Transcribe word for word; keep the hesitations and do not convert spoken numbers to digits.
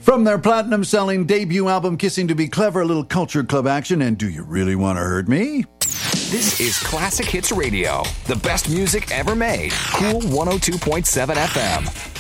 From their platinum-selling debut album, Kissing to Be Clever, a little Culture Club action, and Do You Really Want to Hurt Me? This is Classic Hits Radio, the best music ever made. Cool one oh two point seven F M.